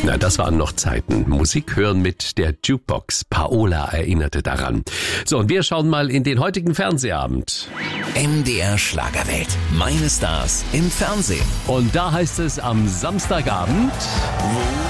Na, das waren noch Zeiten. Musik hören mit der Jukebox. Paola erinnerte daran. So, und wir schauen mal in den heutigen Fernsehabend. MDR Schlagerwelt. Meine Stars im Fernsehen. Und da heißt es am Samstagabend...